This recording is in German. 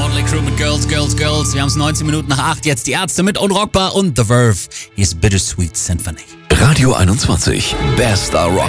Motley Crue mit Girls, Girls, Girls. Wir haben es 19 Minuten nach 8. Jetzt die Ärzte mit Unrockbar und The Verve. Hier ist Bittersweet Symphony. Radio 21. Bester Rock.